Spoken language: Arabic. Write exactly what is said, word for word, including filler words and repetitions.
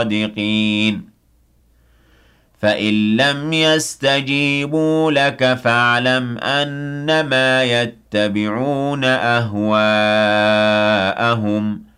الصادقين فإن لم يستجيبوا لك فاعلم أنما يتبعون أهواءهم